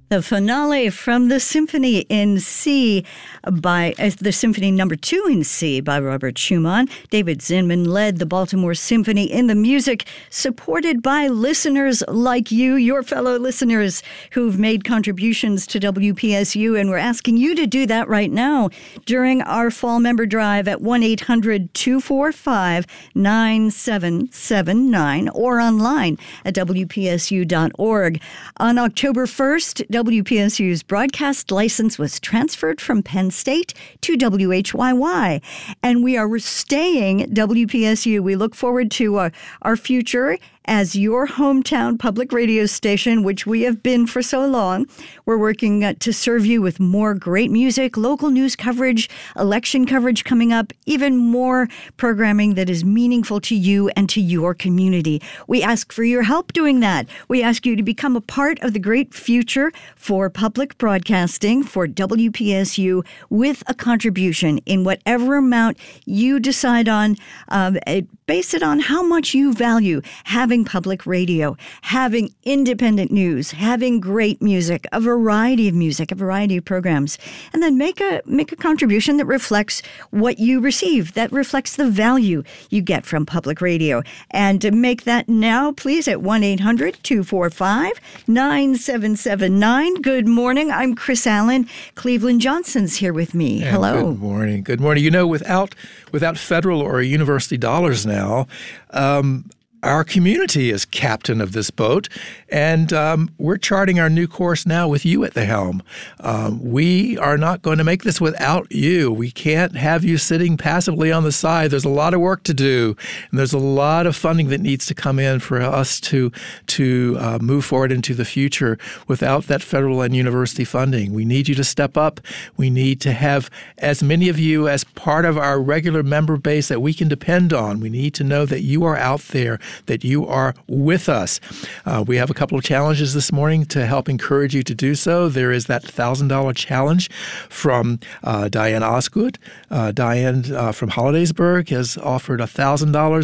The finale from the Symphony in C by the Symphony No. 2 in C by Robert Schumann. David Zinman led the Baltimore Symphony in the music, supported by listeners like you, your fellow listeners who've made contributions to WPSU, and we're asking you to do that right now during our fall member drive at 1-800-245-9779 or online at WPSU.org. On October 1st, WPSU's broadcast license was transferred from Penn State to WHYY, and we are staying WPSU. We look forward to our future as your hometown public radio station, which we have been for so long. We're working to serve you with more great music, local news coverage, election coverage coming up, even more programming that is meaningful to you and to your community. We ask for your help doing that. We ask you to become a part of the great future for public broadcasting for WPSU with a contribution in whatever amount you decide on. Base it on how much you value having public radio, having independent news, having great music, a variety of programs, and then make a contribution that reflects what you receive, that reflects the value you get from public radio. And to make that now, please, at 1-800-245-9779. Good morning. I'm Chris Allen. Cleveland Johnson's here with me. And hello. Good morning. Good morning. You know, without federal or university dollars now, our community is captain of this boat, and we're charting our new course now with you at the helm. We are not going to make this without you. We can't have you sitting passively on the side. There's a lot of work to do, and there's a lot of funding that needs to come in for us to move forward into the future without that federal and university funding. We need you to step up. We need to have as many of you as part of our regular member base that we can depend on. We need to know that you are out there, that you are with us. We have a couple of challenges this morning to help encourage you to do so. There is that $1,000 challenge from Diane Osgood. Diane from Hollidaysburg has offered $1,000